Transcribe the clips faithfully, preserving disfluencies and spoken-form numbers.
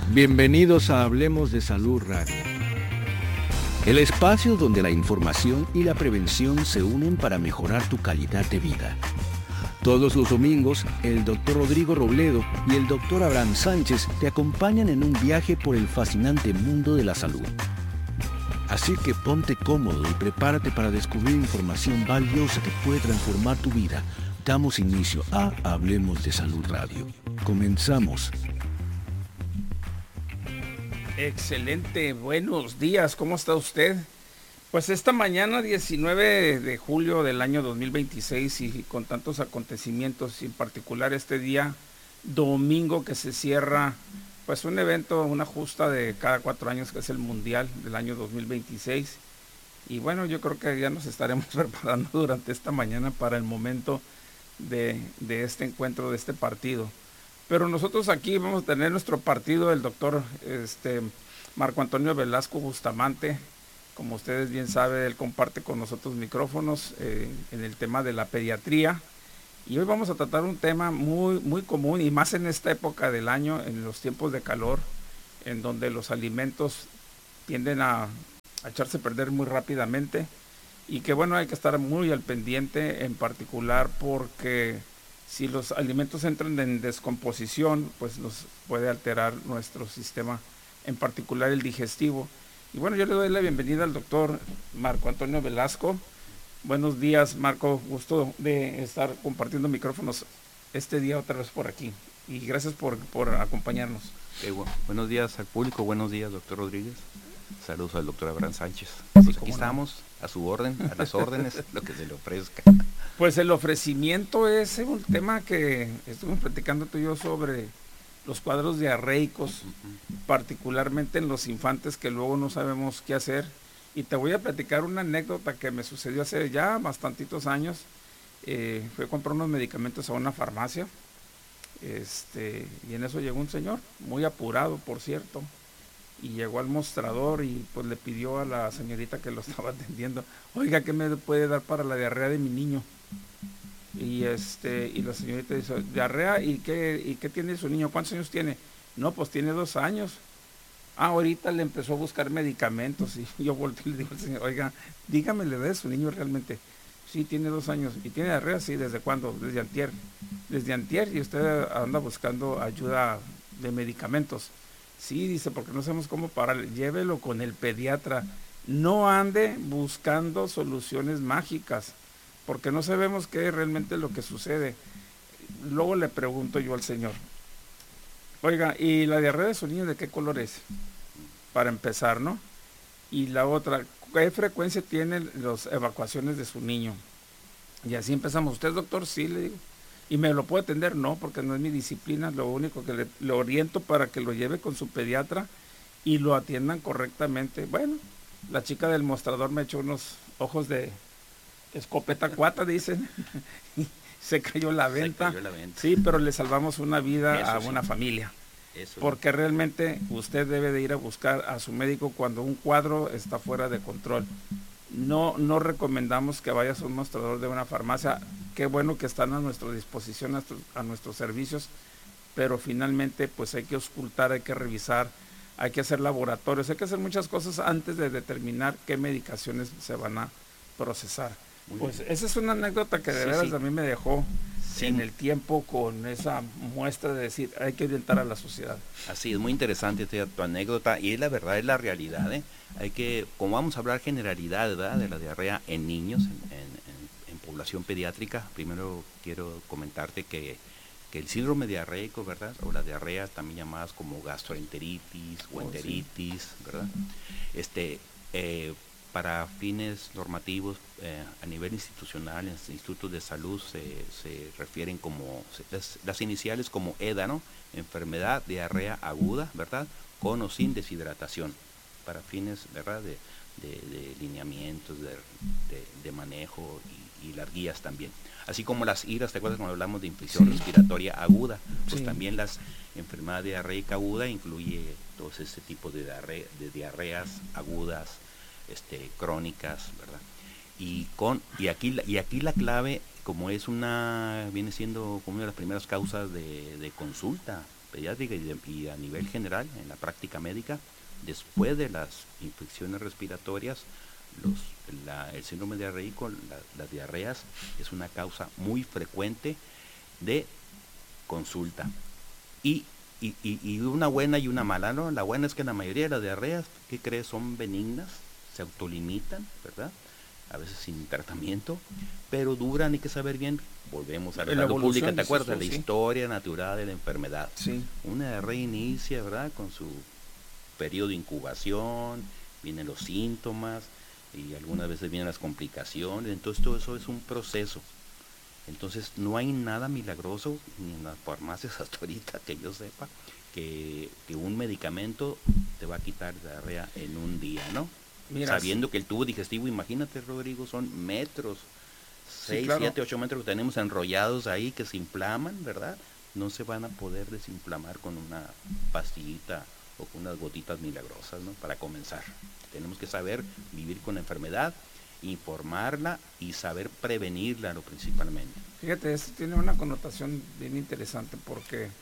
Bienvenidos a Hablemos de Salud Radio, el espacio donde la información y la prevención se unen para mejorar tu calidad de vida. Todos los domingos, el doctor Rodrigo Robledo y el doctor Abraham Sánchez te acompañan en un viaje por el fascinante mundo de la salud. Así que ponte cómodo y prepárate para descubrir información valiosa que puede transformar tu vida. Damos inicio a Hablemos de Salud Radio. Comenzamos. Excelente, buenos días, ¿cómo está usted? Pues esta mañana, diecinueve de julio del año dos mil veintiséis, y con tantos acontecimientos, y en particular este día domingo que se cierra pues un evento, una justa de cada cuatro años, que es el Mundial del año dos mil veintiséis. Y bueno, yo creo que ya nos estaremos preparando durante esta mañana para el momento de, de este encuentro, de este partido. Pero nosotros aquí vamos a tener nuestro partido, el doctor este, Marco Antonio Velasco Bustamante. Como ustedes bien saben, él comparte con nosotros micrófonos eh, en el tema de la pediatría. Y hoy vamos a tratar un tema muy, muy común, y más en esta época del año, en los tiempos de calor, en donde los alimentos tienden a, a echarse a perder muy rápidamente. Y que bueno, hay que estar muy al pendiente, en particular porque si los alimentos entran en descomposición, pues nos puede alterar nuestro sistema, en particular el digestivo. Y bueno, yo le doy la bienvenida al doctor Marco Antonio Velasco. Buenos días, Marco, gusto de estar compartiendo micrófonos este día otra vez por aquí. Y gracias por, por acompañarnos. Eh, bueno, buenos días al público, buenos días, doctor Rodríguez. Saludos al doctor Abraham Sánchez. Pues sí, aquí estamos, no, a su orden, a las órdenes, lo que se le ofrezca. Pues el ofrecimiento es un tema que estuvimos platicando tú y yo sobre los cuadros diarreicos, uh-huh. particularmente en los infantes, que luego no sabemos qué hacer. Y te voy a platicar una anécdota que me sucedió hace ya bastantitos años. Eh, fui a comprar unos medicamentos a una farmacia, este, y en eso llegó un señor, muy apurado por cierto, y llegó al mostrador y pues le pidió a la señorita que lo estaba atendiendo: oiga, ¿qué me puede dar para la diarrea de mi niño? Y este y la señorita dice: diarrea, ¿y qué, y qué tiene su niño? ¿Cuántos años tiene? No, pues tiene dos años. Ah, ahorita le empezó a buscar medicamentos. Y yo volteé y le digo al señor: oiga, dígame la edad de su niño realmente. Sí, tiene dos años. ¿Y tiene diarrea? Sí. ¿Desde cuándo? Desde antier. Desde antier, y usted anda buscando ayuda de medicamentos. Sí, dice, porque no sabemos cómo parar. Llévelo con el pediatra. No ande buscando soluciones mágicas, porque no sabemos qué es realmente lo que sucede. Luego le pregunto yo al señor: oiga, ¿y la diarrea de su niño de qué color es? Para empezar, ¿no? Y la otra, ¿qué frecuencia tienen las evacuaciones de su niño? Y así empezamos. ¿Usted es doctor? Sí, le digo. ¿Y me lo puede atender? No, porque no es mi disciplina. Lo único que le, le oriento para que lo lleve con su pediatra y lo atiendan correctamente. Bueno, la chica del mostrador me echó unos ojos de escopeta cuata, dicen. Se cayó la venta. Se cayó la venta. Sí, pero le salvamos una vida Eso a sí. una familia. Eso Porque sí. realmente usted debe de ir a buscar a su médico cuando un cuadro está fuera de control. No, no recomendamos que vayas a un mostrador de una farmacia. Qué bueno que están a nuestra disposición, a nuestros, a nuestros servicios, pero finalmente pues hay que auscultar, hay que revisar, hay que hacer laboratorios, hay que hacer muchas cosas antes de determinar qué medicaciones se van a procesar. Muy pues bien. Esa es una anécdota que de sí, veras sí. a mí me dejó sí. en el tiempo con esa muestra de decir, hay que orientar a la sociedad. Así es, muy interesante tu, tu anécdota, y es la verdad, es la realidad, ¿eh? Hay que, como vamos a hablar generalidad, ¿verdad?, de la diarrea en niños, en, en, en, en población pediátrica, primero quiero comentarte que, que el síndrome diarreico, ¿verdad?, o las diarreas también llamadas como gastroenteritis o enteritis, oh, sí. ¿verdad?, este, eh, para fines normativos eh, a nivel institucional, en los institutos de salud se, se refieren como, se, las, las iniciales como E D A, ¿no?, enfermedad diarrea aguda, ¿verdad?, con o sin deshidratación, para fines, ¿verdad?, de, de, de lineamientos, de, de, de manejo y, y las guías también. Así como las I R As, ¿te acuerdas cuando hablamos de infección sí. respiratoria aguda? Pues sí. también las enfermedad diarreica aguda incluye todo este tipo de, diarre, de diarreas agudas, este, crónicas, ¿verdad? Y con y aquí y aquí la clave, como es una, viene siendo como una de las primeras causas de, de consulta pediátrica y, de, y a nivel general, en la práctica médica, después de las infecciones respiratorias, los, la, el síndrome diarreico, la, las diarreas, es una causa muy frecuente de consulta. Y, y, y, y una buena y una mala, ¿no? La buena es que la mayoría de las diarreas, ¿qué crees? Son benignas, se autolimitan, ¿verdad? A veces sin tratamiento, pero duran, hay que saber bien, volvemos a la salud pública, ¿te acuerdas? Eso, la sí. historia natural de la enfermedad. Sí. Una diarrea inicia, ¿verdad? Con su periodo de incubación, vienen los síntomas, y algunas veces vienen las complicaciones, entonces todo eso es un proceso. Entonces no hay nada milagroso, ni en las farmacias hasta ahorita que yo sepa, que, que un medicamento te va a quitar diarrea en un día, ¿no? Mira, sabiendo que el tubo digestivo, imagínate, Rodrigo, son metros, seis, siete, ocho metros que tenemos enrollados ahí que se inflaman, ¿verdad? No se van a poder desinflamar con una pastillita o con unas gotitas milagrosas, ¿no? Para comenzar, tenemos que saber vivir con la enfermedad, informarla y saber prevenirla, lo principalmente. Fíjate, esto tiene una connotación bien interesante porque eh,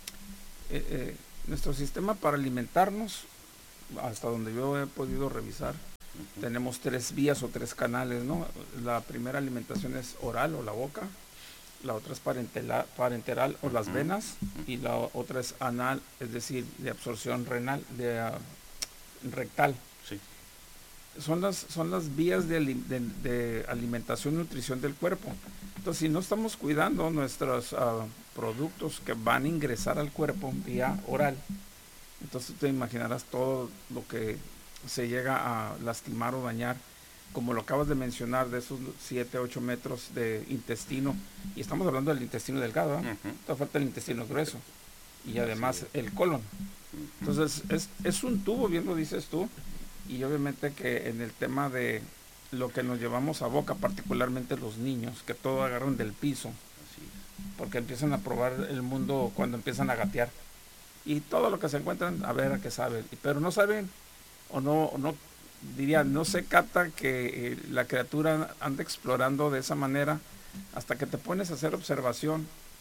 eh, nuestro sistema para alimentarnos, hasta donde yo he podido revisar, uh-huh. tenemos tres vías o tres canales, ¿no? La primera alimentación es oral o la boca, la otra es parenteral, parenteral o las uh-huh. venas, uh-huh. y la otra es anal, es decir, de absorción renal, de uh, rectal. Sí. Son las, son las vías de, de, de alimentación y nutrición del cuerpo. Entonces, si no estamos cuidando nuestros uh, productos que van a ingresar al cuerpo vía oral, entonces te imaginarás todo lo que se llega a lastimar o dañar, como lo acabas de mencionar, de esos siete, ocho metros de intestino, y estamos hablando del intestino delgado, ¿eh? Uh-huh. Te falta el intestino grueso, y además sí. el colon. Uh-huh. Entonces es, es un tubo, bien lo dices tú, y obviamente que en el tema de lo que nos llevamos a boca, particularmente los niños, que todo agarran del piso, porque empiezan a probar el mundo cuando empiezan a gatear. Y todo lo que se encuentran, a ver a qué saben, pero no saben, o no, o no diría, no se capta que eh, la criatura anda explorando de esa manera hasta que te pones a hacer observación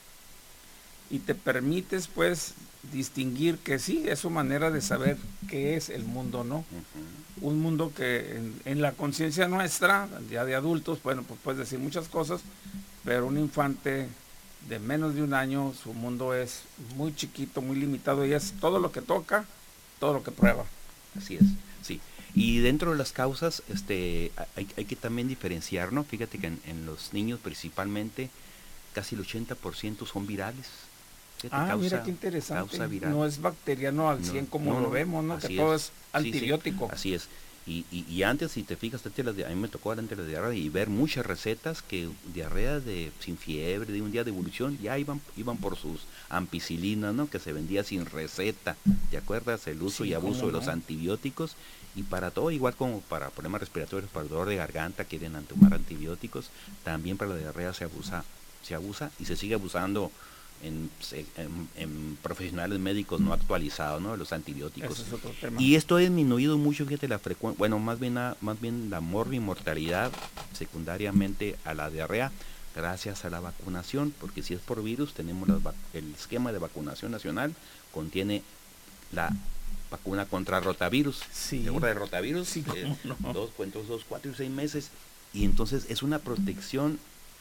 y te permites pues distinguir que sí, es su manera de saber qué es el mundo, ¿no? Uh-huh. Un mundo que en, en la conciencia nuestra, ya de adultos, bueno, pues puedes decir muchas cosas, pero un infante de menos de un año, su mundo es muy chiquito, muy limitado, y es todo lo que toca, todo lo que prueba. Así es, sí. Y dentro de las causas, este, hay, hay que también diferenciar, ¿no? Fíjate que en, en los niños principalmente, casi el ochenta por ciento son virales. Fíjate, ah, causa, mira qué interesante. Causa viral. No es bacteriano al cien no, como no, lo vemos, ¿no? Que todo es, es antibiótico. Sí, sí, así es. Y, y, y antes, si te fijas, antes de, a mí me tocó antes de la diarrea y ver muchas recetas que diarrea de sin fiebre, de un día de evolución, ya iban iban por sus ampicilinas, ¿no? Que se vendía sin receta. ¿Te acuerdas? El uso sí, y abuso de los no? antibióticos. Y para todo, igual como para problemas respiratorios, para el dolor de garganta, quieren tomar antibióticos, también para la diarrea se abusa, se abusa y se sigue abusando En, en, en profesionales médicos no actualizados, ¿no? Los antibióticos. Ese es otro tema. Y esto ha disminuido mucho, fíjate, la frecuencia, bueno, más bien, a, más bien la morbimortalidad secundariamente a la diarrea, gracias a la vacunación, porque si es por virus, tenemos las, el esquema de vacunación nacional, contiene la vacuna contra rotavirus. Sí. ¿Te acuerdas de rotavirus? Sí, eh, no. dos, dos, dos, cuatro y seis meses. Y entonces es una protección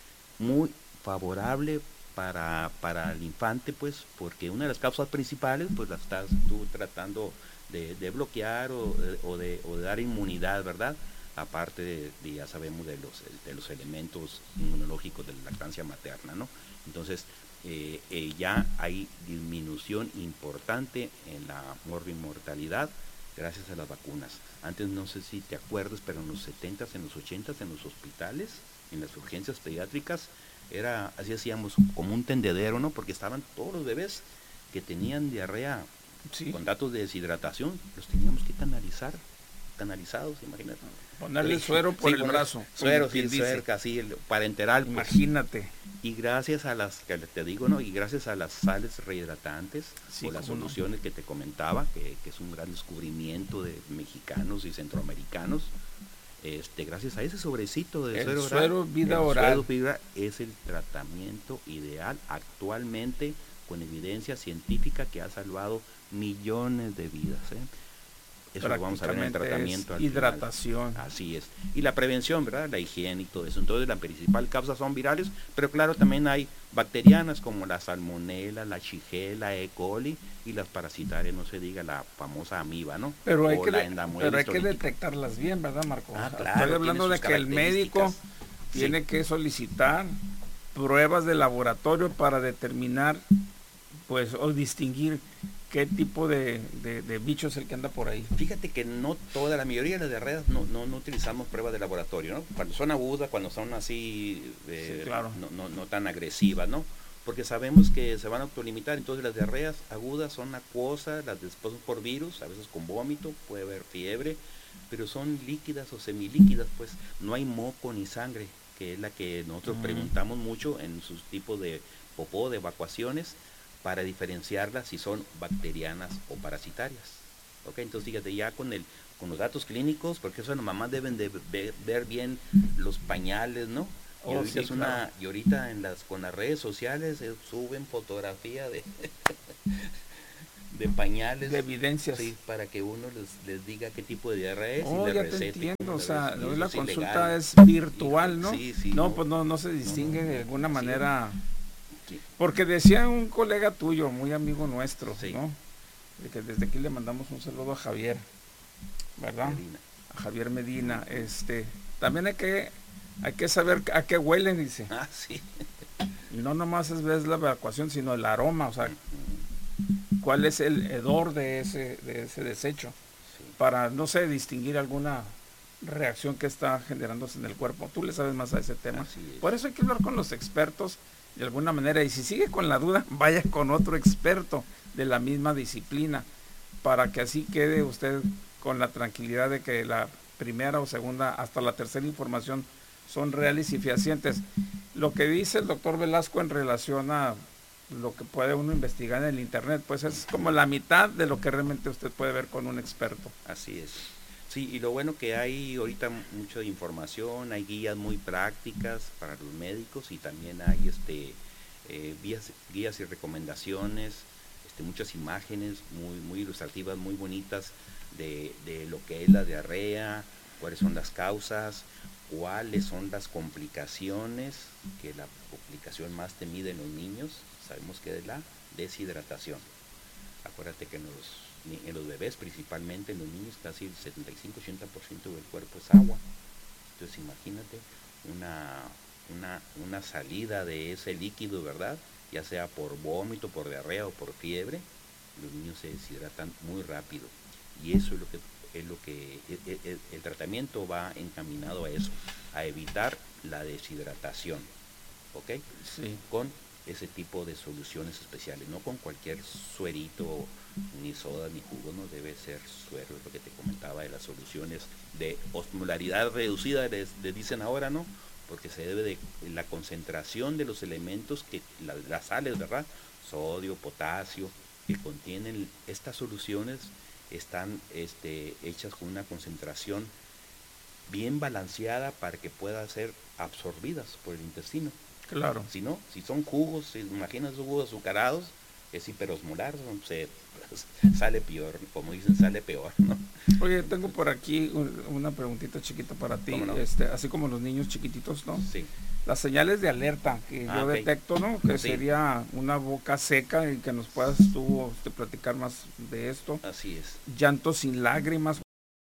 muy favorable para, para el infante, pues, porque una de las causas principales, pues, la estás tú tratando de, de bloquear o, o, de, o de dar inmunidad, ¿verdad? Aparte de, de, ya sabemos, de los, de los elementos inmunológicos de la lactancia materna, ¿no? Entonces, eh, eh, ya hay disminución importante en la morbimortalidad gracias a las vacunas. Antes, no sé si te acuerdas, pero en los setentas, en los ochentas, en los hospitales, en las urgencias pediátricas, era, así hacíamos como un tendedero, ¿no? Porque estaban todos los bebés que tenían diarrea, sí, con datos de deshidratación, los teníamos que canalizar, canalizados, imagínate. Ponerle suero por sí, el brazo. Suero, sí, suero, así, el parenteral. Pues. Imagínate. Y gracias a las, que te digo, ¿no? Y gracias a las sales rehidratantes, sí, o las soluciones no? que te comentaba, que, que es un gran descubrimiento de mexicanos y centroamericanos, Este, gracias a ese sobrecito de el suero, suero oral, vida el oral suero vida es el tratamiento ideal actualmente con evidencia científica que ha salvado millones de vidas, ¿eh? Eso lo vamos a ver en el tratamiento. Hidratación. Final. Así es. Y la prevención, ¿verdad? La higiene y todo eso. Entonces la principal causa son virales, pero claro, también hay bacterianas como la salmonela, la shigella, E. coli y las parasitarias, no se diga, la famosa amiba, ¿no? Pero hay, o que, la de, pero hay que detectarlas bien, ¿verdad, Marco? Ah, o sea, claro, estoy hablando de que el médico sí. tiene que solicitar pruebas de laboratorio para determinar, pues, o distinguir qué tipo de, de, de bicho es el que anda por ahí. Fíjate que no toda, la mayoría de las diarreas no, no, no utilizamos pruebas de laboratorio, ¿no? Cuando son agudas, cuando son así, eh, sí, claro. no, no, no tan agresivas, ¿no? Porque sabemos que se van a autolimitar, entonces las diarreas agudas son acuosas, las después por virus, a veces con vómito, puede haber fiebre, pero son líquidas o semilíquidas, pues no hay moco ni sangre, que es la que nosotros mm. preguntamos mucho en sus tipos de popó, de evacuaciones, para diferenciarlas si son bacterianas o parasitarias. ¿Ok? Entonces fíjate, ya con el con los datos clínicos, porque eso las mamás deben de ver, ver bien los pañales, ¿no? Y, oh, ahorita sí, es una, claro. y ahorita en las con las redes sociales eh, suben fotografía de de pañales, de evidencias, sí, para que uno les, les diga qué tipo de diarrea es oh, y le ya recete. te entiendo, o sea, hoy la es consulta ilegal. es virtual, ¿no? Sí, sí, no, no, pues no, no se distingue no, no, de alguna sí. manera, Sí. porque decía un colega tuyo, muy amigo nuestro, sí. ¿no? De que desde aquí le mandamos un saludo a Javier, ¿verdad? Medina. A Javier Medina, este, también hay que, hay que saber a qué huelen, dice. Ah, sí. Y no nomás es ves la evacuación, sino el aroma, o sea, cuál es el hedor de ese, de ese desecho, sí. Para, no sé, distinguir alguna reacción que está generándose en el cuerpo. Tú le sabes más a ese tema. Por eso hay que hablar con los expertos de alguna manera, y si sigue con la duda, vaya con otro experto de la misma disciplina, para que así quede usted con la tranquilidad de que la primera o segunda, hasta la tercera información son reales y fehacientes. Lo que dice el doctor Velasco en relación a lo que puede uno investigar en el internet, pues es como la mitad de lo que realmente usted puede ver con un experto. Así es. Sí, y lo bueno que hay ahorita mucha información, hay guías muy prácticas para los médicos y también hay este eh, guías, guías y recomendaciones, este, muchas imágenes muy, muy ilustrativas, muy bonitas de, de lo que es la diarrea, cuáles son las causas, cuáles son las complicaciones, que la complicación más temida en los niños, sabemos que es la deshidratación. Acuérdate que en los en los bebés, principalmente en los niños, casi el setenta y cinco a ochenta por ciento del cuerpo es agua. Entonces imagínate una, una, una salida de ese líquido, ¿verdad? Ya sea por vómito, por diarrea o por fiebre, los niños se deshidratan muy rápido. Y eso es lo que, es lo que el, el, el tratamiento va encaminado a eso, a evitar la deshidratación, ¿ok? Sí. Con ese tipo de soluciones especiales, no con cualquier suerito, ni soda, ni jugo, no debe ser suero, es lo que te comentaba de las soluciones de osmolaridad reducida, les, les dicen ahora, ¿no? Porque se debe de la concentración de los elementos, que la, las sales, ¿verdad? Sodio, potasio, que contienen estas soluciones, están este, hechas con una concentración bien balanceada para que puedan ser absorbidas por el intestino. Claro. Si no, si son jugos, si imaginas esos jugos azucarados, es hiperosmolar, se, sale peor, como dicen, sale peor, ¿no? Oye, tengo por aquí una preguntita chiquita para ti, ¿Cómo no? este, así como los niños chiquititos, ¿no? Sí. Las señales de alerta que ah, yo okay. detecto, ¿no? Que sí. Sería una boca seca, y que nos puedas tú este, platicar más de esto. Así es. Llanto sin lágrimas,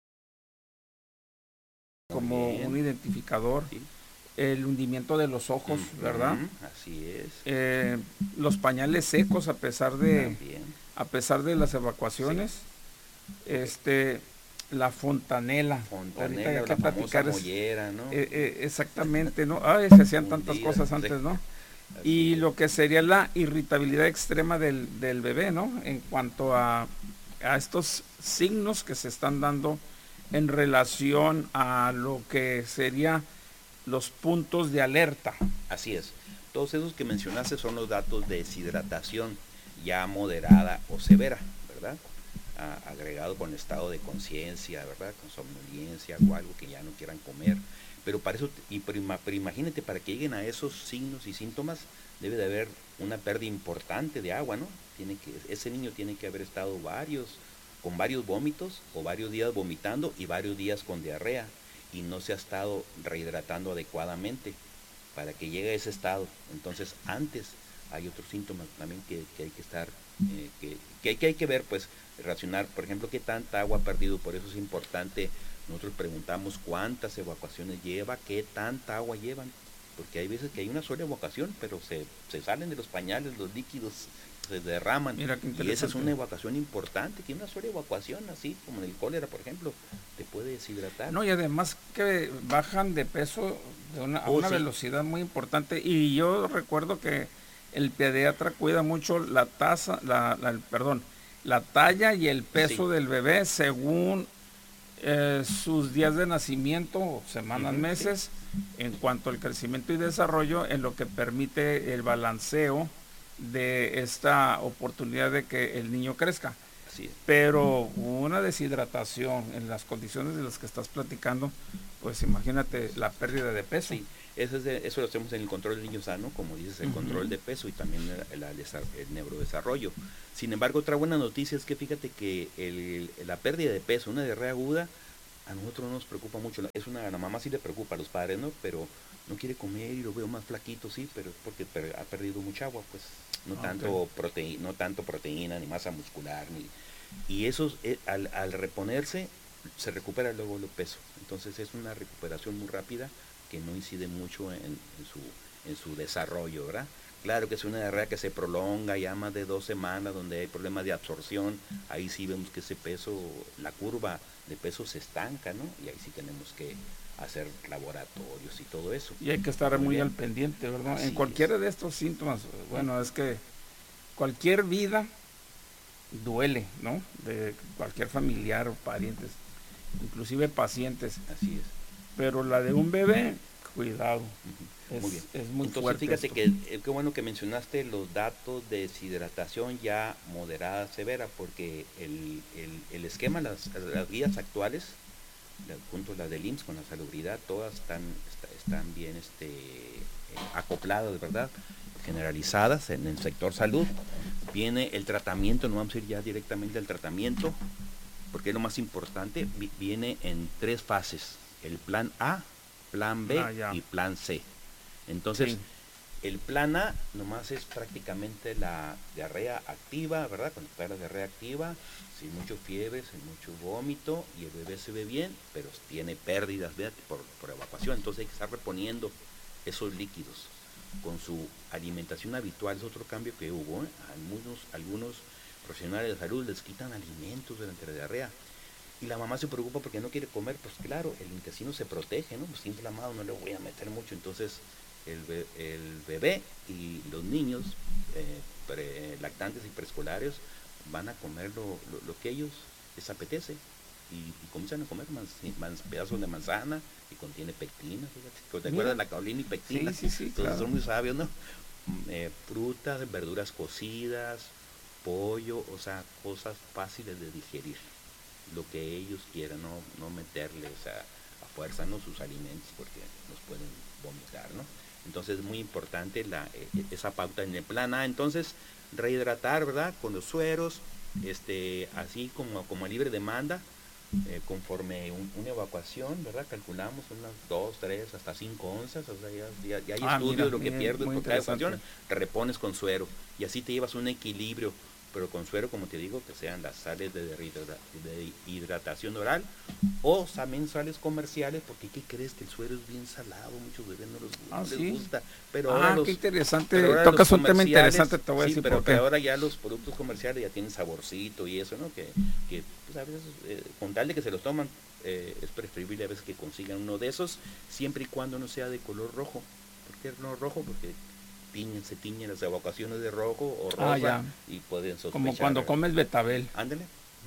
como un identificador. Sí. El hundimiento de los ojos, uh-huh, ¿verdad? Así es. Eh, los pañales secos a pesar de También. a pesar de las evacuaciones. Sí. Este, la fontanela. Fontanela, hay que la platicar famosa mollera, ¿no? Eh, eh, exactamente, ¿no? Ay, se hacían tantas cosas antes, sí. ¿no? Así y es. Lo que sería la irritabilidad extrema del, del bebé, ¿no? En cuanto a, a estos signos que se están dando en relación a lo que sería los puntos de alerta. Así es. Todos esos que mencionaste son los datos de deshidratación ya moderada o severa, ¿verdad? Ah, agregado con estado de conciencia, ¿verdad? Con somnolencia o algo que ya no quieran comer. Pero para eso, y pero, pero imagínate, para que lleguen a esos signos y síntomas, debe de haber una pérdida importante de agua, ¿no? Tiene que, ese niño tiene que haber estado varios, con varios vómitos, o varios días vomitando y varios días con diarrea, y no se ha estado rehidratando adecuadamente para que llegue a ese estado. Entonces, antes hay otros síntomas también que, que hay que estar, eh, que, que, hay, que hay que ver, pues, racionar, por ejemplo, qué tanta agua ha perdido. Por eso es importante, nosotros preguntamos cuántas evacuaciones lleva, qué tanta agua llevan, porque hay veces que hay una sola evacuación, pero se, se salen de los pañales, los líquidos se derraman. Mira qué y esa es una evacuación importante, que una sola evacuación, así como en el cólera, por ejemplo, te puede deshidratar. No, y además que bajan de peso de una, a Oh, una sí. velocidad muy importante. Y yo recuerdo que el pediatra cuida mucho la tasa, la, la, perdón, la talla y el peso Sí. del bebé según eh, sus días de nacimiento, semanas, Ujú, meses, sí. en cuanto al crecimiento y desarrollo, en lo que permite el balanceo de esta oportunidad de que el niño crezca. Así es. Pero una deshidratación en las condiciones de las que estás platicando, pues imagínate la pérdida de peso. Sí, eso, es de, eso lo hacemos en el control del niño sano, como dices, el uh-huh. control de peso y también el, el, el neurodesarrollo. Sin embargo, otra buena noticia es que fíjate que el, la pérdida de peso, una diarrea aguda, a nosotros no nos preocupa mucho. Es una, a la mamá sí le preocupa, a los padres no, pero no quiere comer y lo veo más flaquito, sí, pero es porque per, ha perdido mucha agua, pues no, okay. tanto prote, no tanto proteína, ni masa muscular, ni y eso eh, al, al reponerse se recupera luego el peso. Entonces es una recuperación muy rápida que no incide mucho en, en, su, en su desarrollo, ¿verdad? Claro que es una diarrea que se prolonga ya más de dos semanas, donde hay problemas de absorción, ahí sí vemos que ese peso, la curva de peso se estanca, ¿no? Y ahí sí tenemos que hacer laboratorios y todo eso. Y hay que estar muy, muy al pendiente, ¿verdad? Así en cualquiera es. de estos síntomas, bueno, es que cualquier vida duele, ¿no? De cualquier familiar o parientes, inclusive pacientes. Así es. Pero la de un bebé, cuidado. Uh-huh. Es, muy bien. Es muy Entonces, fuerte. fíjate esto. que eh, qué bueno que mencionaste los datos de deshidratación ya moderada, severa, porque el, el, el esquema, las, las guías actuales, junto a las del I M S S con la salubridad, todas están, está, están bien este, eh, acopladas, ¿verdad? Generalizadas en el sector salud. Viene el tratamiento, no vamos a ir ya directamente al tratamiento, porque es lo más importante, viene en tres fases, el plan A, plan B ah, y plan C. Entonces, sí. el plan A nomás es prácticamente la diarrea activa, ¿verdad? Cuando está la diarrea activa, sin mucho fiebre, sin mucho vómito, y el bebé se ve bien, pero tiene pérdidas, ¿verdad? Por, por evacuación, entonces hay que estar reponiendo esos líquidos con su alimentación habitual. Es otro cambio que hubo, ¿eh? algunos, algunos profesionales de salud les quitan alimentos durante la diarrea y la mamá se preocupa porque no quiere comer. Pues claro, el intestino se protege, ¿no? Pues está inflamado, no le voy a meter mucho. Entonces el, be el bebé y los niños eh, pre lactantes y preescolares van a comer lo, lo, lo que ellos les apetece. Y, y comienzan a comer más, más pedazos de manzana y contiene pectina, fíjate. ¿Te acuerdas de la caolina y pectina? Sí, sí, sí. Entonces claro. son muy sabios, ¿no? Eh, frutas, verduras cocidas, pollo, o sea, cosas fáciles de digerir. Lo que ellos quieran, no, no meterles a, a fuerza, ¿no? Sus alimentos, porque nos pueden vomitar, ¿no? Entonces es muy importante la, eh, esa pauta en el plan A. Entonces, rehidratar, ¿verdad? Con los sueros, este, así como, como a libre demanda. Eh, conforme un, una evacuación, ¿verdad? Calculamos unas dos, tres, hasta cinco onzas, o sea, ya, ya, ya hay ah, estudios de lo que pierdes por cada evacuación, repones con suero, y así te llevas un equilibrio, pero con suero, como te digo, que sean las sales de, de hidratación oral, o también sales comerciales, porque ¿qué crees? Que el suero es bien salado, muchos bebés no, los, ah, no ¿sí? les gusta, pero ah, ahora los, qué interesante, tocas un tema interesante, te voy a sí, decir pero por que qué. ahora ya los productos comerciales ya tienen saborcito y eso, ¿no? Que, que pues a veces, eh, con tal de que se los toman, eh, es preferible a veces que consigan uno de esos, siempre y cuando no sea de color rojo. ¿Por qué no rojo? Porque tiñen, se tiñen las evacuaciones de rojo o rosa, ah, ya. Y pueden sospechar. Como cuando comes betabel. Ándale.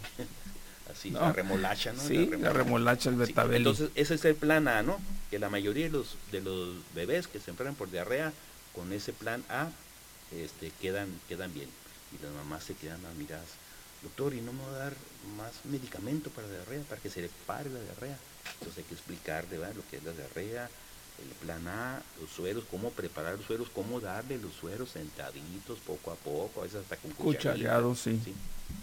Así, no. la remolacha, ¿no? Sí, la remolacha, la remolacha el betabel. Sí, entonces, ese es el plan A, ¿no? Que la mayoría de los, de los bebés que se enferman por diarrea, con ese plan A, este, quedan, quedan bien. Y las mamás se quedan admiradas. doctor, ¿y no me va a dar más medicamento para la diarrea, para que se le pare la diarrea? Entonces hay que explicar, ¿verdad?, lo que es la diarrea, el plan A, los sueros, cómo preparar los sueros, cómo darle los sueros sentaditos, poco a poco, a veces hasta con cuchareados, sí. sí.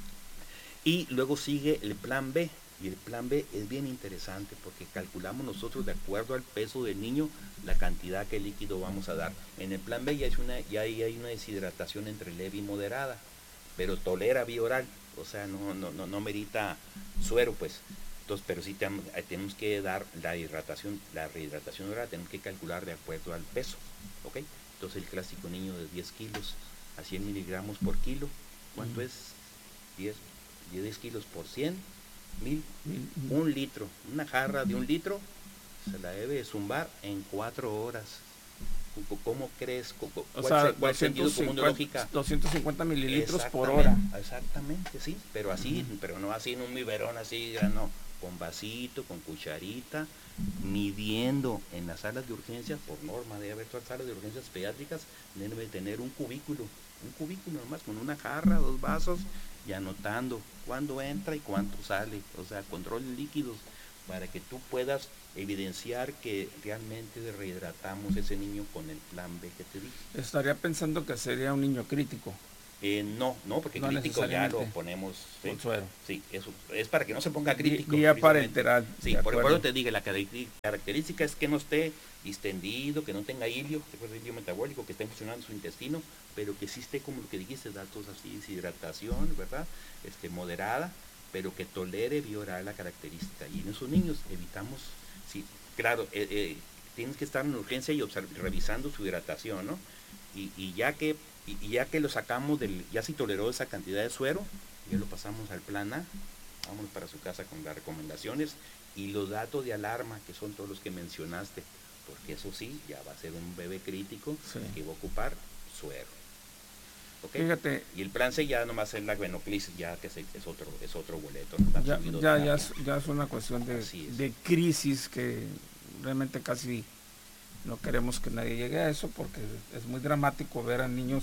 Y luego sigue el plan B, y el plan B es bien interesante porque calculamos nosotros de acuerdo al peso del niño la cantidad que líquido vamos a dar. En el plan B ya, es una, ya hay, hay una deshidratación entre leve y moderada, pero tolera vía oral, o sea, no, no, no, no merita suero, pues. Entonces, pero sí te, tenemos que dar la hidratación, la rehidratación oral, tenemos que calcular de acuerdo al peso, ¿ok? Entonces el clásico niño de diez kilos a cien miligramos por kilo, ¿cuánto uh-huh. es? diez, diez kilos por cien, mil, uh-huh. un litro, una jarra de un litro, se la debe zumbar en cuatro horas. ¿Cómo crees? ¿Cuál, o sea, cuál sentido común de lógica? doscientos cincuenta mililitros por hora. Exactamente, sí, pero así, uh-huh. pero no así en un biberón así, ya no, con vasito, con cucharita, midiendo en las salas de urgencias, por norma debe haber todas las salas de urgencias pediátricas, debe tener un cubículo, un cubículo nomás, con una jarra, dos vasos, y anotando cuándo entra y cuánto sale, o sea, control de líquidos, para que tú puedas evidenciar que realmente rehidratamos ese niño con el plan B que te dije. Estaría pensando que sería un niño crítico. Eh, no, no, porque no crítico ya lo ponemos con sí, suero. Sí, eso es para que no se ponga crítico. Guía parenteral. Sí, por eso te digo, la característica es que no esté distendido, que no tenga hilio, hilio metabólico, que esté funcionando su intestino, pero que sí esté como lo que dijiste, datos así, deshidratación, ¿verdad? Este, moderada, pero que tolere vía oral la característica. Y en esos niños evitamos, sí, claro, eh, eh, tienes que estar en urgencia y revisando su hidratación, ¿no? Y, y ya que y, y ya que lo sacamos del, ya si toleró esa cantidad de suero, ya lo pasamos al plan A, vámonos para su casa con las recomendaciones y los datos de alarma, que son todos los que mencionaste, porque eso sí, ya va a ser un bebé crítico sí. que va a ocupar suero. ¿Okay? Fíjate, y el plan C ya nomás es la venoclisis, ya que es, es otro es otro boleto, ¿no? ya, ya, ya, es, ya es una cuestión de, de crisis que realmente casi no queremos que nadie llegue a eso, porque es muy dramático ver a niños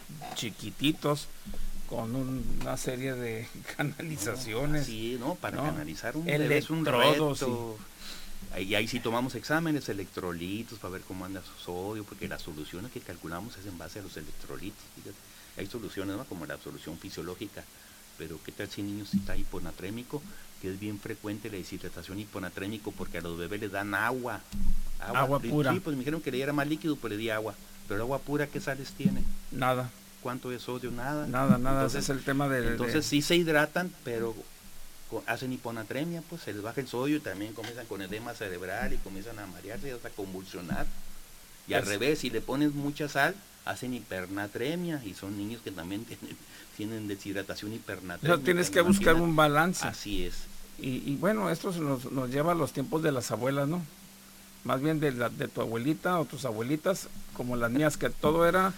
chiquititos con un, una serie de canalizaciones. Sí, no, para ¿no? canalizar un bebé es un reto. Y ahí, ahí sí tomamos exámenes, electrolitos, para ver cómo anda su sodio, porque las soluciones que calculamos es en base a los electrolitos. Fíjate. Hay soluciones, ¿no?, como la solución fisiológica, pero ¿qué tal si el niño está hiponatrémico? Que es bien frecuente la deshidratación hiponatrémico, porque a los bebés les dan agua. Agua, agua pura. Sí, pues me dijeron que le diera más líquido, pues le di agua. Pero el agua pura, ¿qué sales tiene? Nada. ¿Cuánto de sodio? Nada. Nada, nada, entonces, ese es el tema de... Entonces de... sí se hidratan, pero hacen hiponatremia, pues se les baja el sodio y también comienzan con edema cerebral y comienzan a marearse y hasta convulsionar. Y pues, al revés, si le pones mucha sal, hacen hipernatremia y son niños que también tienen, tienen deshidratación hipernatremia. O sea, tienes que buscar un balance. Así es. Y, y bueno, esto nos, nos lleva a los tiempos de las abuelas, ¿no? Más bien de, la, de tu abuelita o tus abuelitas, como las mías, que todo era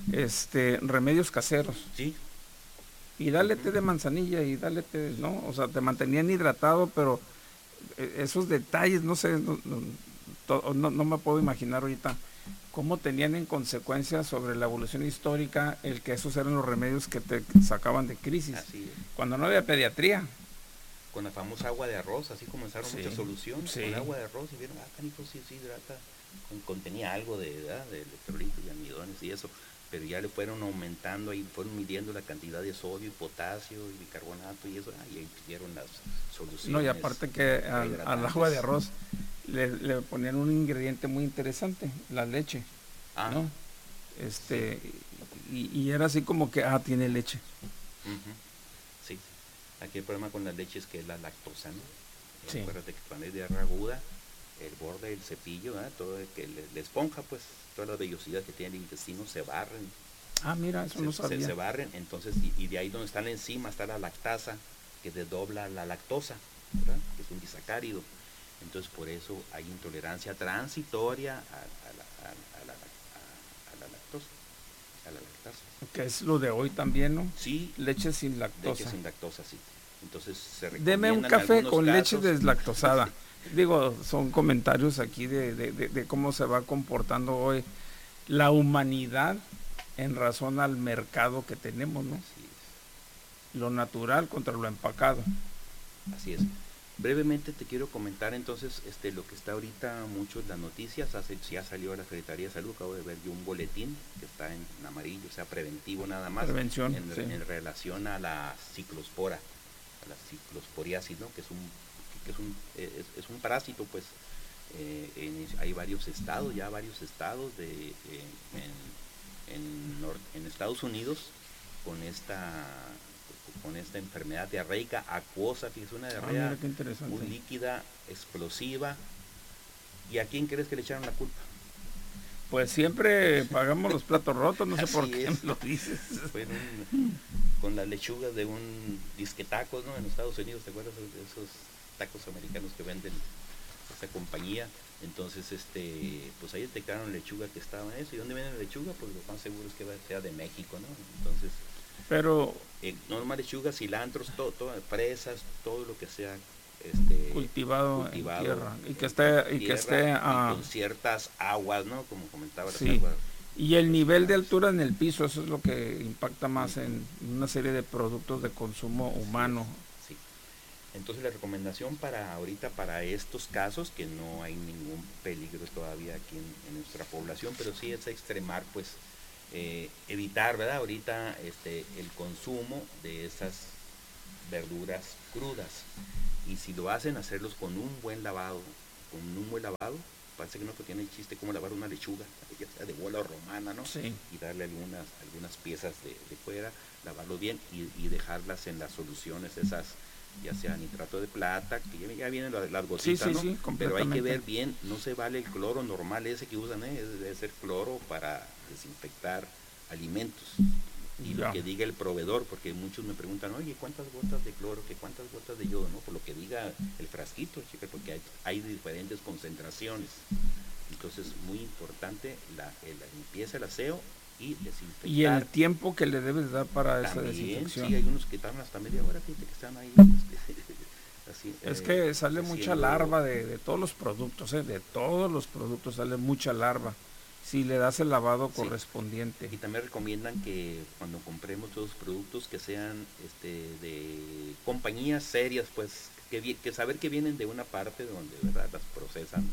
este remedios caseros. Sí. Y dale té de manzanilla y dale té, ¿no? O sea, te mantenían hidratado, pero esos detalles, no sé, no, no, no, no me puedo imaginar ahorita cómo tenían en consecuencia sobre la evolución histórica el que esos eran los remedios que te sacaban de crisis. Así es. Cuando no había pediatría. Con la famosa agua de arroz, así comenzaron sí, muchas soluciones, sí. Con agua de arroz, y vieron, ah, canijo, sí, sí hidrata, con, contenía algo de, ¿verdad?, de electrolitos y amidones y eso, pero ya le fueron aumentando, ahí fueron midiendo la cantidad de sodio y potasio y bicarbonato y eso, ah, y ahí hicieron las soluciones. No, y aparte que al, al agua de arroz le, le ponían un ingrediente muy interesante, la leche, ah, ¿no? Este, sí. y, y era así como que, ah, tiene leche. Uh-huh. Sí. Aquí el problema con las leches que es la lactosa, ¿no? Sí. Acuérdate que cuando hay diarrea aguda, el borde del cepillo, ¿eh?, todo el que la esponja, pues, toda la vellosidad que tiene el intestino se barren. Ah, mira, eso se, no sabía. Se, se barren, entonces, y, y de ahí donde está la enzima está la lactasa, que desdobla la lactosa, ¿verdad?, que es un disacárido. Entonces, por eso hay intolerancia transitoria a, a, la, a, a, la, a, a la lactosa. A la lactasa. Que es lo de hoy también, ¿no? Sí. Leche sin lactosa. Leche sin lactosa, sí. Entonces se recomienda. Deme un café con casos, leche deslactosada. Digo, son comentarios aquí de, de, de, de cómo se va comportando hoy la humanidad en razón al mercado que tenemos, ¿no? Así lo natural contra lo empacado. Así es. Brevemente te quiero comentar entonces este lo que está ahorita mucho en las noticias. Hace, ya salió a la Secretaría de Salud, acabo de ver yo un boletín que está en, en amarillo, o sea, preventivo nada más. Prevención, en, sí. en relación a la ciclospora, a la ciclosporiasis, ¿no? Que es un, que es un, es, es un parásito, pues. Eh, en, hay varios estados, ya varios estados de, eh, en, en, Nor en Estados Unidos con esta con esta enfermedad diarreica acuosa, fíjese, una diarrea ah, mira, muy líquida, explosiva. ¿Y a quién crees que le echaron la culpa? Pues siempre pagamos los platos rotos, no sé Así por qué es. me lo dices. Fue un, con las lechugas de un disquetacos, ¿no? En Estados Unidos, ¿te acuerdas de esos tacos americanos que venden esta compañía? Entonces, este, pues ahí detectaron lechuga que estaba en eso. ¿Y dónde viene la lechuga? Pues lo más seguro es que sea de México, ¿no? Entonces, pero eh, no nomás lechuga, cilantros, todo, todo, fresas, todo lo que sea este, cultivado, cultivado en tierra y que en, esté en y tierra, que esté uh, uh, con ciertas aguas, ¿no? Como comentaba, sí. las aguas. Y el nivel de altura en el piso, eso es lo que impacta más en una serie de productos de consumo humano. Sí. Entonces la recomendación para ahorita, para estos casos, que no hay ningún peligro todavía aquí en, en nuestra población, pero sí es extremar, pues, eh, evitar, ¿verdad? Ahorita este, el consumo de esas verduras crudas. Y si lo hacen, hacerlos con un buen lavado, con un buen lavado. Parece que no tiene chiste cómo lavar una lechuga, ya sea de bola o romana, ¿no? Sí. Y darle algunas algunas piezas de, de fuera, lavarlo bien y, y dejarlas en las soluciones esas, ya sea nitrato de plata, que ya, ya vienen las, las gotitas, sí, sí, ¿no? sí, pero hay que ver bien, no se vale el cloro normal ese que usan, ¿eh? Debe ser cloro para desinfectar alimentos. Y ya. Lo que diga el proveedor, porque muchos me preguntan, oye, ¿cuántas gotas de cloro? ¿Qué cuántas gotas de yodo? ¿No? Por lo que diga el frasquito, chica, porque hay, hay diferentes concentraciones. Entonces, muy importante la, la limpieza, el aseo y desinfectar. Y el tiempo que le debes dar para también, esa desinfección. Sí, hay unos que tardan hasta media hora, fíjate que están ahí. Así, es eh, que sale haciendo... mucha larva de, de todos los productos, ¿eh? De todos los productos sale mucha larva. Si le das el lavado sí. correspondiente. Y también recomiendan que cuando compremos todos los productos que sean este, de compañías serias, pues que, que saber que vienen de una parte donde, ¿verdad?, las procesan.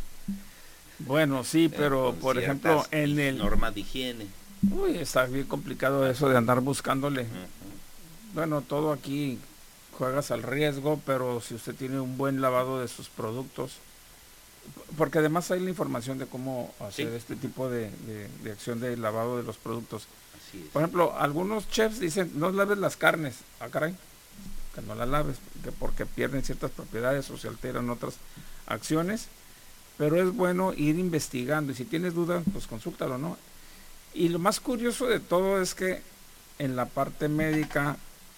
Bueno, sí, pero eh, por ejemplo en el normas de higiene. Uy, está bien complicado eso de andar buscándole. Uh-huh. Bueno, todo aquí juegas al riesgo, pero si usted tiene un buen lavado de sus productos, porque además hay la información de cómo hacer sí. este tipo de, de, de acción de lavado de los productos. Así es. Por ejemplo, algunos chefs dicen, no laves las carnes. Ah, caray, que no las laves, que porque pierden ciertas propiedades o se alteran otras acciones. Pero es bueno ir investigando y si tienes dudas, pues consúltalo, ¿no? Y lo más curioso de todo es que en la parte médica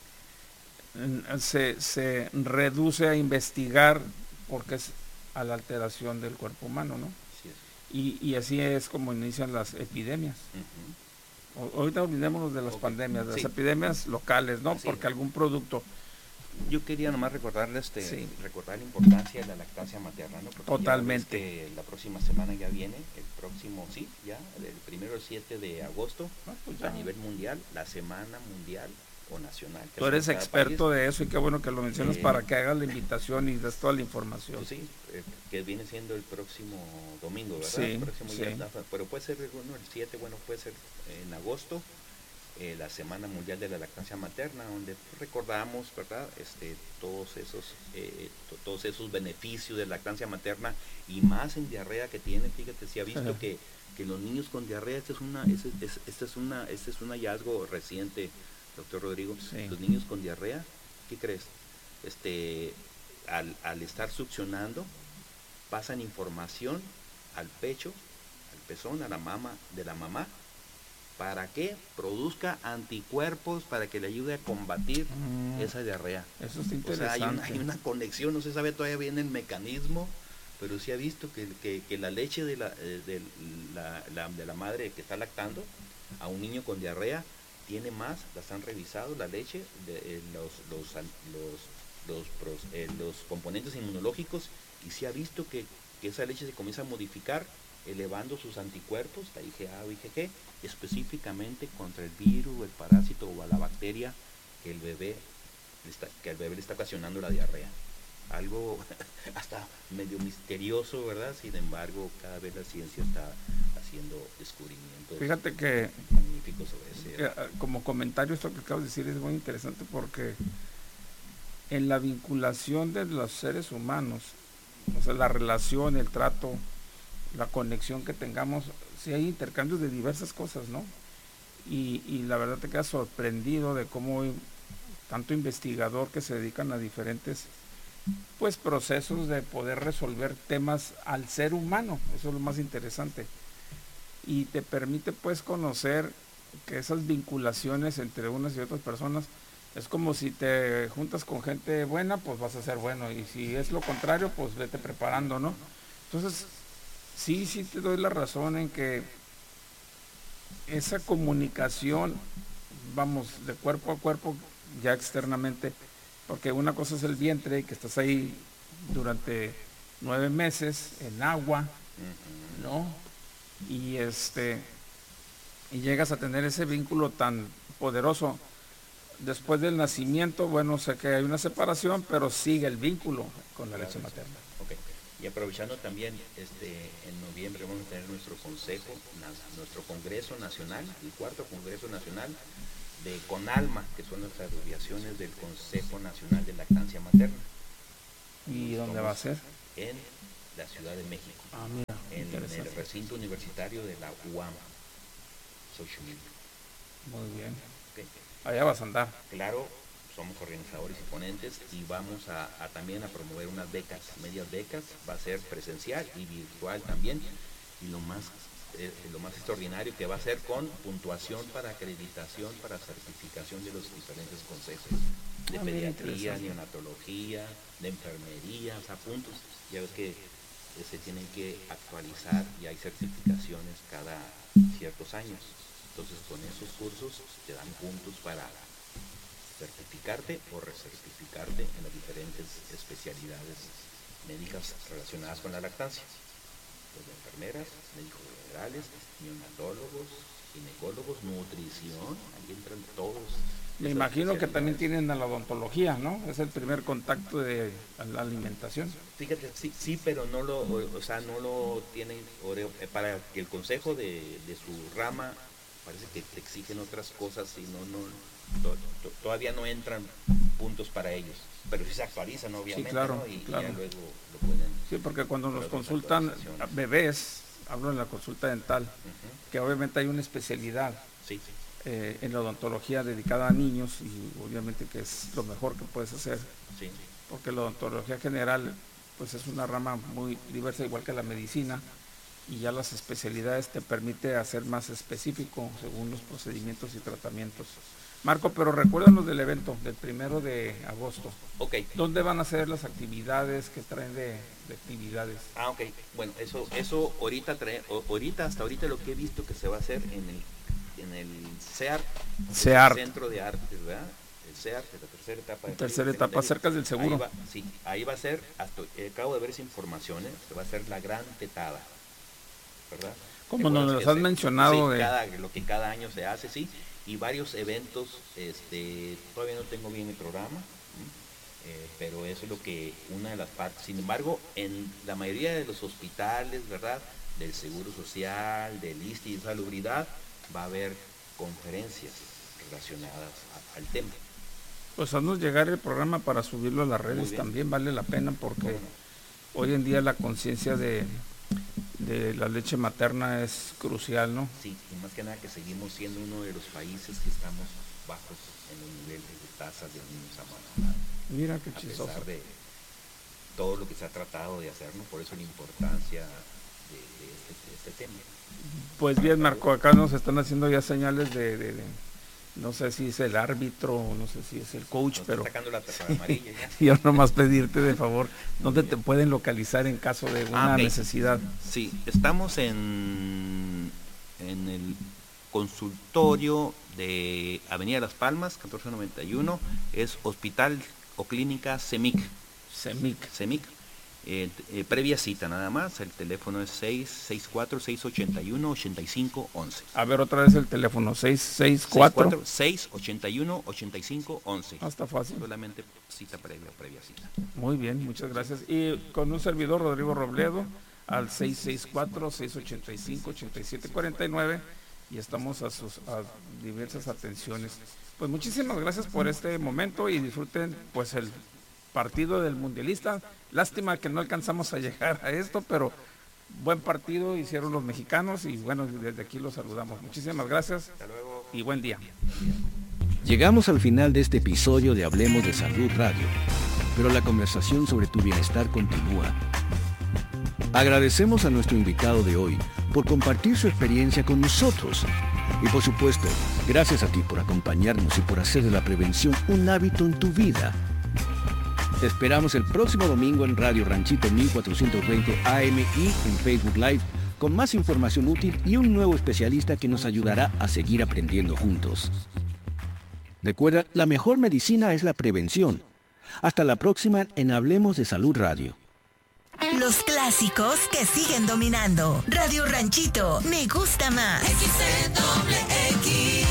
se, se reduce a investigar porque es a la alteración del cuerpo humano, ¿no? Sí, y, y así es como inician las epidemias. Uh-huh. o, ahorita olvidémonos de las okay. pandemias, de sí. las epidemias locales, ¿no? Así porque es. Algún producto. Yo quería nomás recordarles, este, sí. recordar la importancia de la lactancia materna, ¿no? Porque totalmente. Ya ves que la próxima semana ya viene, el próximo, sí, ya, el primero al siete de agosto, ah, pues a nivel mundial, la semana mundial o nacional. Tú eres experto país. de eso y qué bueno que lo mencionas eh, para que hagas la invitación y des toda la información. Pues sí, eh, que viene siendo el próximo domingo, ¿verdad? Sí, el próximo sí. día, pero puede ser bueno, el siete, bueno, puede ser en agosto, eh, la Semana Mundial de la Lactancia Materna, donde recordamos, ¿verdad? Este, todos esos, eh, to, todos esos beneficios de la lactancia materna y más en diarrea que tiene. Fíjate, se ha visto uh-huh. que, que los niños con diarrea, este es una, este es, este es una, este es un hallazgo reciente. Doctor Rodrigo, sí. los niños con diarrea, ¿qué crees? Este, al, al estar succionando, pasan información al pecho, al pezón, a la mama de la mamá, para que produzca anticuerpos, para que le ayude a combatir mm, esa diarrea. Eso es interesante. O sea, hay una, hay una conexión, no se sabe todavía bien el mecanismo, pero sí ha visto que, que, que la leche de la, de, la, la, de la madre que está lactando a un niño con diarrea tiene más, las han revisado, la leche, de, eh, los, los, los, los, pros, eh, los componentes inmunológicos, y se ha visto que, que esa leche se comienza a modificar, elevando sus anticuerpos, la I G A o I G G, específicamente contra el virus, el parásito o la bacteria que el bebé le está, que al bebé le está ocasionando la diarrea. Algo hasta medio misterioso, ¿verdad? Sin embargo, cada vez la ciencia está haciendo descubrimientos Fíjate que magníficos sobre ese. eh, como comentario esto que acabas de decir es muy interesante porque en la vinculación de los seres humanos, o sea, la relación, el trato, la conexión que tengamos, sí hay intercambios de diversas cosas, ¿no? Y, y la verdad te quedas sorprendido de cómo hay tanto investigador que se dedican a diferentes pues procesos de poder resolver temas al ser humano. Eso es lo más interesante y te permite pues conocer que esas vinculaciones entre unas y otras personas es como si te juntas con gente buena, pues vas a ser bueno, y si es lo contrario, pues vete preparando, ¿no? Entonces sí, sí te doy la razón en que esa comunicación, vamos, de cuerpo a cuerpo, ya externamente, porque una cosa es el vientre, que estás ahí durante nueve meses en agua, ¿no? Y este y llegas a tener ese vínculo tan poderoso. Después del nacimiento, bueno, sé que hay una separación, pero sigue el vínculo con la leche materna. Okay. Y aprovechando también, este, en noviembre vamos a tener nuestro consejo, nuestro Congreso Nacional, el cuarto Congreso Nacional de CONALMA, que son las abreviaciones del Consejo Nacional de Lactancia Materna. ¿Y dónde va a ser? En la Ciudad de México. Ah, mira, en el recinto universitario de la U A M, Xochimilco. Muy bien. Okay. Allá vas a andar. Claro, somos organizadores y ponentes y vamos a, a también a promover unas becas, medias becas, va a ser presencial y virtual también, y lo más eh, lo más extraordinario que va a ser con puntuación para acreditación, para certificación de los diferentes consejos de ah, pediatría, neonatología, de enfermería, o sea, puntos, ya ves que eh, se tienen que actualizar y hay certificaciones cada ciertos años, entonces con esos cursos te dan puntos para certificarte o recertificarte en las diferentes especialidades médicas relacionadas con la lactancia. Pues de enfermeras, médicos generales, neonatólogos, ginecólogos, nutrición, ahí entran todos. Me imagino que también tienen a la odontología, ¿no? Es el primer contacto de la alimentación. Fíjate, sí, sí, pero no lo, o, o sea, no lo tienen, para que el consejo de, de su rama, parece que te exigen otras cosas y no, no, to, to, todavía no entran puntos para ellos, pero sí se actualizan obviamente, sí, claro, ¿no? y, claro. y ya luego lo pueden. Sí, porque cuando nos consultan bebés, hablo en la consulta dental, uh-huh. que obviamente hay una especialidad sí. eh, en la odontología dedicada a niños y obviamente que es lo mejor que puedes hacer, sí. porque la odontología general pues es una rama muy diversa igual que la medicina, y ya las especialidades te permite hacer más específico según los procedimientos y tratamientos. Marco, pero recuérdanos del evento del primero de agosto. Ok. ¿Dónde van a ser las actividades que traen de, de actividades? Ah, ok. Bueno, eso, eso ahorita trae, ahorita hasta ahorita lo que he visto que se va a hacer en el, en el C E A R, C E A R. Centro de Artes, ¿verdad? El C E A R, de la tercera etapa. De tercera etapa, cerca del seguro. Ahí va, sí, ahí va a ser, hasta, eh, acabo de ver esa información, ¿eh? Se va a hacer la gran tetada, ¿verdad? Como nos lo has mencionado. Sí, de... cada, lo que cada año se hace, sí. Y varios eventos, este, todavía no tengo bien el programa, eh, pero eso es lo que, una de las partes. Sin embargo, en la mayoría de los hospitales, ¿verdad?, del Seguro Social, del I S S S T y de Salubridad, va a haber conferencias relacionadas a, al tema. Pues haznos llegar el programa para subirlo a las redes, también vale la pena porque no? hoy en día la conciencia de... de la leche materna es crucial, ¿no? Sí, y más que nada que seguimos siendo uno de los países que estamos bajos en los niveles de tasas de niños amamantados. Mira qué chistoso. A pesar de todo lo que se ha tratado de hacer, ¿no? Por eso la importancia de, de, este, de este tema. Pues bien, Marco, acá nos están haciendo ya señales de, de, de no sé si es el árbitro, no sé si es el coach, nos pero está sacando la taza amarilla ya. Yo nomás pedirte de favor, ¿dónde te pueden localizar en caso de una ah, okay. necesidad? Sí, estamos en, en el consultorio de Avenida Las Palmas, catorce noventa y uno, es Hospital o Clínica CEMIC. CEMIC. CEMIC. Eh, eh, previa cita nada más, el teléfono es seis seis cuatro, seis ocho uno, ocho cinco uno uno. A ver, otra vez el teléfono, seis seis cuatro. seis ocho uno, ocho cinco uno uno. Ah, está fácil. Solamente cita previa, previa cita. Muy bien, muchas gracias. Y con un servidor, Rodrigo Robledo, al seis seis cuatro, seis ocho cinco, ocho siete cuatro nueve, y estamos a sus a diversas atenciones. Pues muchísimas gracias por este momento y disfruten pues el partido del mundialista. Lástima que no alcanzamos a llegar a esto, pero buen partido hicieron los mexicanos y bueno, desde aquí los saludamos. Muchísimas gracias. Hasta luego y buen día. Llegamos al final de este episodio de Hablemos de Salud Radio, pero la conversación sobre tu bienestar continúa. Agradecemos a nuestro invitado de hoy por compartir su experiencia con nosotros. Y por supuesto, gracias a ti por acompañarnos y por hacer de la prevención un hábito en tu vida. Te esperamos el próximo domingo en Radio Ranchito mil cuatrocientos veinte A M y en Facebook Live con más información útil y un nuevo especialista que nos ayudará a seguir aprendiendo juntos. Recuerda, la mejor medicina es la prevención. Hasta la próxima en Hablemos de Salud Radio. Los clásicos que siguen dominando. Radio Ranchito, me gusta más. X W X.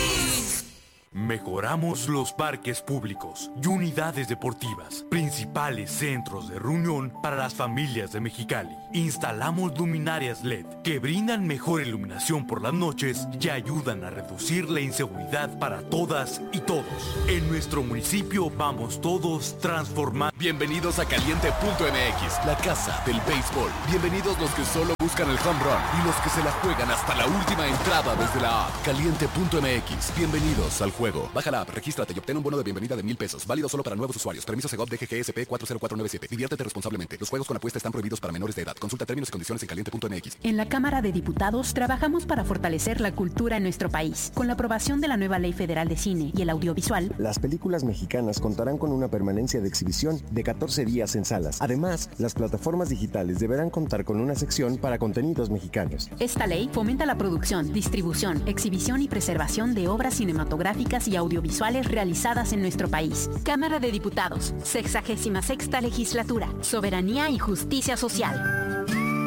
Mejoramos los parques públicos y unidades deportivas, principales centros de reunión para las familias de Mexicali. Instalamos luminarias L E D que brindan mejor iluminación por las noches y ayudan a reducir la inseguridad para todas y todos. En nuestro municipio vamos todos transformando. Bienvenidos a Caliente punto M X, la casa del béisbol. Bienvenidos los que solo buscan el home run y los que se la juegan hasta la última entrada desde la app. Caliente punto M X, bienvenidos al juego. Baja la app, regístrate y obtén un bono de bienvenida de mil pesos. Válido solo para nuevos usuarios. Permiso Segov D G G S P cuatro cero cuatro nueve siete. Diviértete responsablemente. Los juegos con apuesta están prohibidos para menores de edad. Consulta términos y condiciones en caliente punto M X. En la Cámara de Diputados trabajamos para fortalecer la cultura en nuestro país. Con la aprobación de la nueva Ley Federal de Cine y el Audiovisual, las películas mexicanas contarán con una permanencia de exhibición de catorce días en salas. Además, las plataformas digitales deberán contar con una sección para contenidos mexicanos. Esta ley fomenta la producción, distribución, exhibición y preservación de obras cinematográficas y audiovisuales realizadas en nuestro país. Cámara de Diputados, sexagésima sexta legislatura, soberanía y justicia social.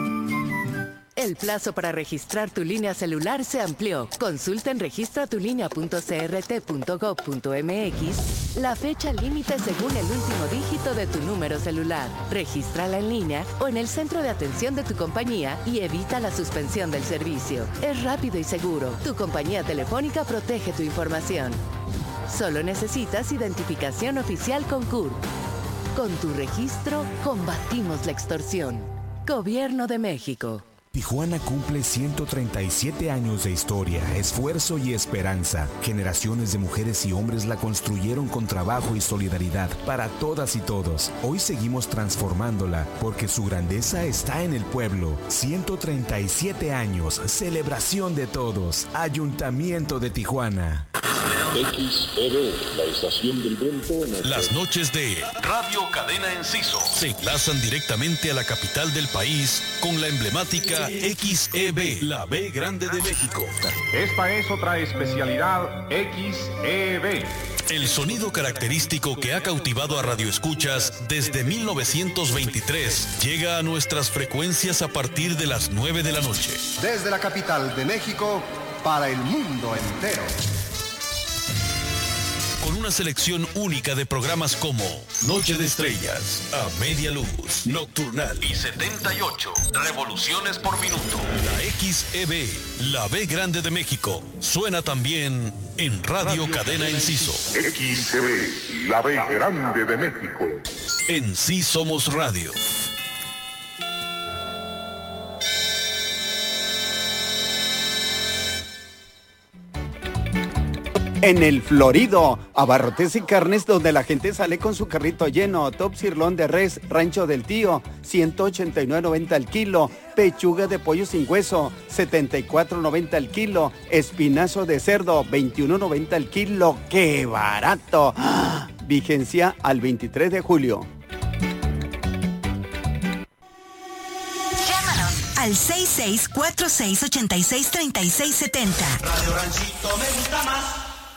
El plazo para registrar tu línea celular se amplió. Consulta en registra tu línea punto c r t punto gov punto m x la fecha límite según el último dígito de tu número celular. Regístrala en línea o en el centro de atención de tu compañía y evita la suspensión del servicio. Es rápido y seguro. Tu compañía telefónica protege tu información. Solo necesitas identificación oficial con C U R. Con tu registro, combatimos la extorsión. Gobierno de México. Tijuana cumple ciento treinta y siete años de historia, esfuerzo y esperanza. Generaciones de mujeres y hombres la construyeron con trabajo y solidaridad para todas y todos. Hoy seguimos transformándola porque su grandeza está en el pueblo. ciento treinta y siete años, celebración de todos. Ayuntamiento de Tijuana. X E B, la estación del viento. Las noches de Radio Cadena Enciso se enlazan directamente a la capital del país con la emblemática X E B, la B grande de México. Esta es otra especialidad X E B. El sonido característico que ha cautivado a radioescuchas desde mil novecientos veintitrés llega a nuestras frecuencias a partir de las nueve de la noche. Desde la capital de México para el mundo entero. Con una selección única de programas como Noche de Estrellas, A Media Luz, Nocturnal y setenta y ocho revoluciones por minuto. La X E B, la B grande de México, suena también en Radio, Radio Cadena Enciso. X E B, la B grande de México. En Sí Somos Radio. En el Florido, abarrotes y carnes donde la gente sale con su carrito lleno. Top sirlón de res, Rancho del Tío, ciento ochenta y nueve noventa al kilo. Pechuga de pollo sin hueso, setenta y cuatro noventa al kilo. Espinazo de cerdo, veintiuno noventa al kilo. ¡Qué barato! ¡Ah! Vigencia al veintitrés de julio. Llámanos al seis seis cuatro seis ocho seis tres seis siete cero. Radio Ranchito me gusta más.